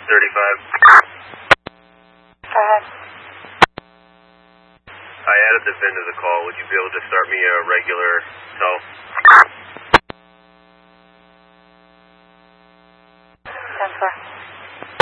Go ahead. I added the VIN to the call. Would you be able to start me a regular cell?